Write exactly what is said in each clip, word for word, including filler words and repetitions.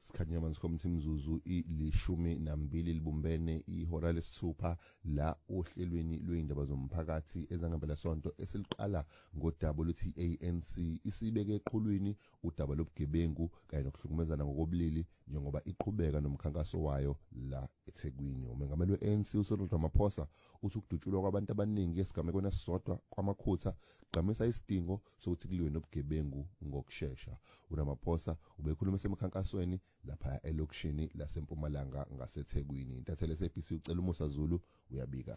Sikhanyama nsikhomthi imzuzu ilishumi nambili libumbene ihora lesithupha la ohlelweni lweyindaba zomphakathi ezangempela sonto esiliqala ngodaba oluthi A N C isibeke eqhulwini udaba lobugebengu kanye nokuhlukumezana ngokobulili njengoba iqhubeka nomkhankaso wayo la eThekwini. Umengameli we-A N C uCyril Ramaphosa uthi ukudutshulwa kwabantu abaningi esigamekweni esisodwa kwamakhutha qhamisa isidingo sokuthi kuliwe nobugebengu ngokusheshsha. uRamaphosa ubekhuluma esemkhankasweni lapha elokishini laseMpumalanga ngaseThekwini. Intatheli S A B C ucela uMusa Zulu uyabika.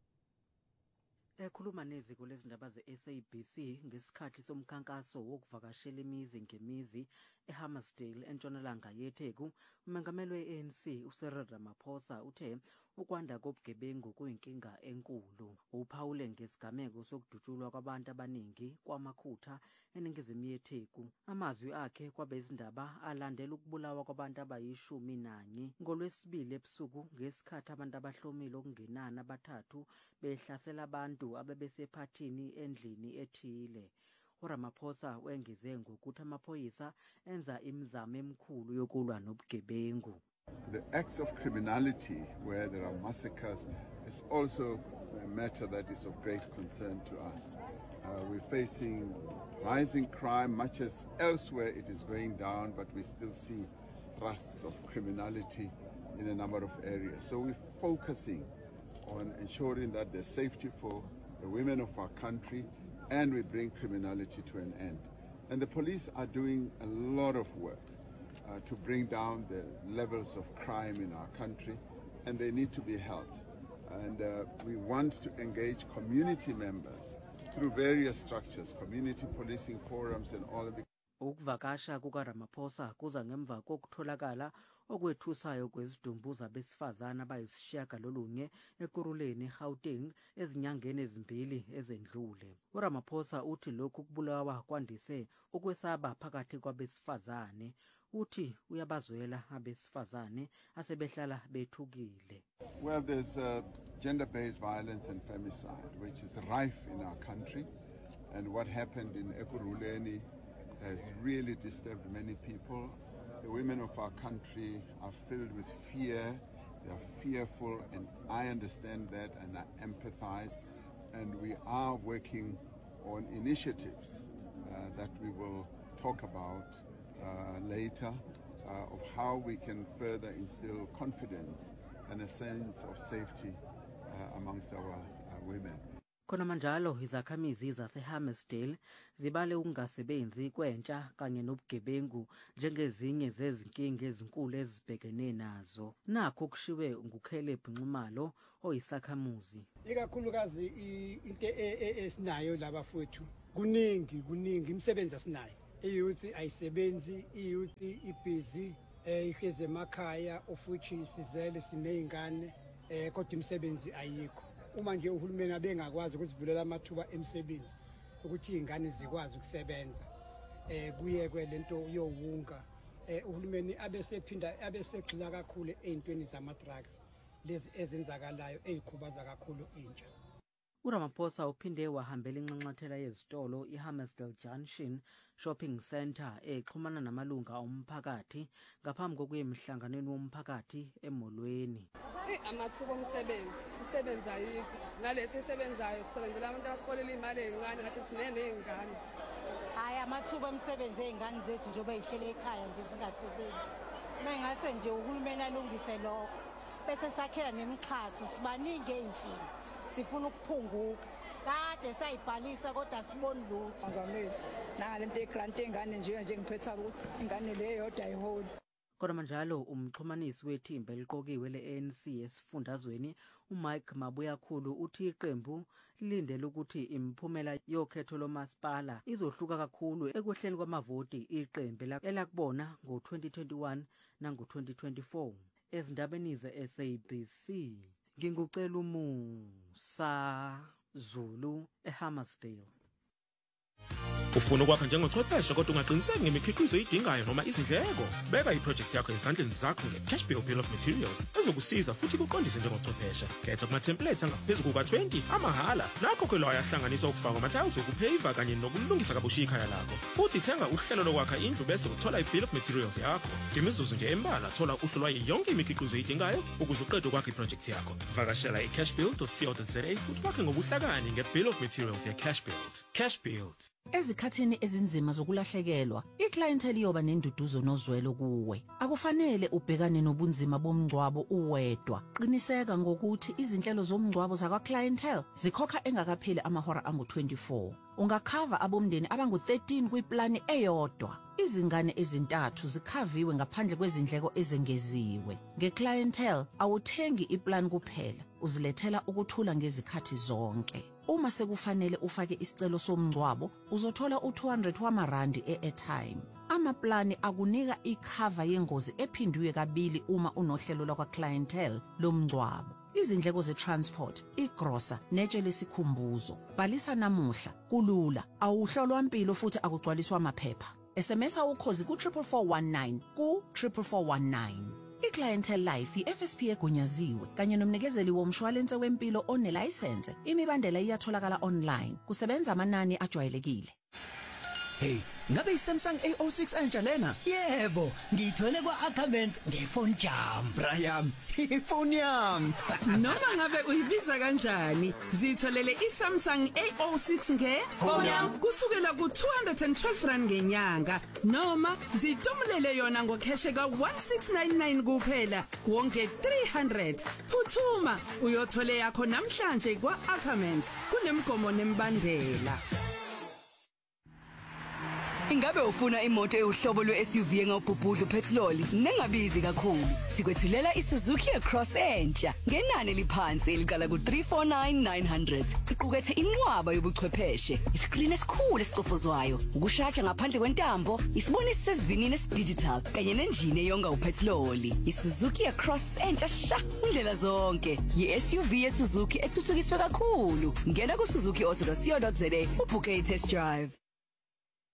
Ekhuluma neziko lezindaba ze-S A B C ngesikhathi somkhankaso wokuvakashela imizi ngemizi eHammersdale entshonalanga yeTheku, umengameli we-A N C uCyril Ramaphosa uthe ukwanda kobugebengu kuyinkinga enkulu. Uphawule ngesigameko sokudutshulwa kwabantu abaningi kwamakhutha eningizimu yeTheku. Amazwi akhe kwabezindaba alandela ukubulawa kwabantu abayishumi nanye ngoLwesibili ebusuku ngesikhathi abantu abahlomile okungenani abathathu behlasela abantu abebesephathini endlini ethile. uRamaphosa wengeze ngokuthi amaphoyisa enza imizamo emikhulu yokulwa nobugebengu. The acts of criminality where there are massacres is also a matter that is of great concern to us. Uh, we're facing rising crime, much as elsewhere it is going down, but we still see thrusts of criminality in a number of areas. So we're focusing on ensuring that there's safety for the women of our country and we bring criminality to an end. And the police are doing a lot of work uh, to bring down the levels of crime in our country, and they need to be helped. And uh, we want to engage community members through various structures, community policing forums and all of the Ukuvakasha kukaRamaphosa kuza ngemva kokutholakala okwethusayo kwezidumbu zabesifazana abayisishiyagalolunye eKuruleni, Gauteng ezinyangeni ezimbili ezendlule. uRamaphosa uthi lokhu kubulawa kwandise ukwesaba phakathi kwabesifazane. Uthi uyabazwela abesifazane asebehlala bethukile. Well, there's uh, gender-based violence and femicide, which is rife in our country, and what happened in Ekurhuleni has really disturbed many people. The women of our country are filled with fear. They are fearful, and I understand that and I empathize. And we are working on initiatives uh, that we will talk about uh, later uh, of how we can further instill confidence and a sense of safety uh, amongst our uh, women. Khona manjalo izakhamizi zaseHammersdale zibale ukungasebenzi kwentsha kanye nobugebengu njengezinye zezinkinga ezinkulu ezibhekene nazo. Nakho kushiwe nguCaleb Nxumalo oyisakhamuzi. Ikakhulukazi into esinayo labafowethu kuningi kuningi imisebenzi asinayo. Iyouth ayisebenzi, iyouth ibusy, eh ihleze emakhaya ofuthi sizele sinezingane eh kodwa imisebenzi ayikho. Uma nje uhulumeni abengakwazi ukusivulela amathuba emisebenzi ukuthi izingane zikwazi ukusebenza eh kuyekwe lento yowunga eh uhulumeni abesephinda abesegxila kakhulu ezintweni zama drugs lezi ezenzakalayo ezikhubaza kakhulu intsha. uRamaphosa uphinde wahambela inxanxathela yezitolo iHammersdale Junction Shopping Centre exhumana namalunga omphakathi ngaphambi kokuyemhlanganweni womphakathi emolweni. Amathuba omsebenzi usebenza yikho nalesi sebenzayo sisebenzela abantu abasiholela imali ezincane ngathi sinene izingane. Hayi amathuba omsebenzi ezingane zethu njengoba ihlele ekhaya nje singasebenzi. Mengase nje uhulumeni alungise lokho bese sakhela nemixhaso sibaningi endlini sifuna ukuphunguka. Kade sayibhalisa kodwa siboni lutho. Ngameli nangalento egrant engane nje nje ngiphetha ukuthi ingane le yodwa ayiholi. Kodwa manjalo umxhumanisi wethimba eliqokiwe le-A N C esifundazweni uMike Mabuyakhulu uthi iqembu lilindele ukuthi imiphumela yokhetho lomasipala izohluka kakhulu ekwehleni kwamavoti iqembu elakubona ngo-twenty twenty-one nango-twenty twenty-four. Ezindabeni ze-S A B C ngingucela uMusa Zulu eHammersdale. Ufuna ukwakha njengochwepheshe kodwa ungaqiniseki ngemikhiqizo oyidingayo noma izindleko? Beka iprojekthi yakho ezandleni zakho ngeCashBuild Bill of Materials ezokusiza futhi kuqondise njengochwepheshe. Khetha kuma-templates angaphezu kuka-twenty amahhala nakho ke lawo ayahlanganisa ukufaka ama-tiles okuphaver kanye nokulungisa kabusha ikhaya lakho. Futhi thenga uhlelo lokwakha indlu bese uthola i-bill of materials yakho. Ngemizuzu nje embalwa thola uhlu lwayo yonke imikhiqizo oyidingayo ukuze uqede ukwakha iprojekthi yakho. Vakashela i-cashbuild dot co dot za futhi wakhe ngobuhlakani nge-bill of materials ye-CashBuild. CashBuild. Ezikhathini ezinzima zokulahlekelwa, iclientele iyoba nenduduzo nozwelo kuwe. Akufanele ubhekane nobunzima bomngcwabo uwedwa. Qiniseka ngokuthi izinhlelo zomngcwabo zakwa-clientele zikhokha engakapheli amahora angu-twenty-four. Ungakhava abomndeni abangu-thirteen kwiplani eyodwa. Izingane ezintathu zikhaviwe ngaphandle kwezindleko ezengeziwe. Nge-clientele awuthengi iplan kuphela, uzilethela ukuthula ngezikhathi zonke. Uma sekufanele ufake isicelo somngcwabo, uzothola u-two hundred wamarandi e-airtime. Amaplani akunika ikhava yengozi ephindiwe kabili uma unohlelo lakwa-clientele lomngcwabo. Izindleko ze-transport, igrosa, netshe lesikhumbuzo. Bhalisa namuhla, kulula, awuhlolwa mpilo futhi akugcwaliswa amaphepha. S M S awukhozi ku triple four one nine ku triple four one nine. I-Clientele Life i-F S P egunyaziwe kanye nomnikezeli womshwalense wempilo onelayisense. Imibandela iyatholakala online. Kusebenza amanani ajwayelekile. Hey, ngabe iSamsung A O six entsha lena? Yebo, ngiyithole kwa-Ackermans ngefoni jam. Brian, ifoni yami. Noma ngabe uyibiza kanjani, zitholele iSamsung A O six ngefoni yami kusukela ku two hundred twelve rand ngenyanga noma zitomlele yona ngokheshe ka one six nine nine kuphela wonke three hundred. Phuthuma uyothole yakho namhlanje kwa-Ackermans kunemgomo nembandela. Ingabe ufuna imoto euhlobo lwe-S U V engawubhubhudla uphethiloli nengabizi kakhulu? Sikwethulela iSuzuki Cross entsha ngenani eliphansi elikala ku three four nine nine hundred. Iqukethe inqwaba yobuchwepheshe, iskrini esikhulu esicofozwayo, ukushaja ngaphandle kwentambo, isibonisi sesivinini esidigital kanye nenjini eyonga uphethiloli. iSuzuki Cross entsha sha indlela zonke. Yi-S U V yeSuzuki ethuthukiswe kakhulu. Ngena ku suzuki auto dot co dot za ubhukhe i-test drive.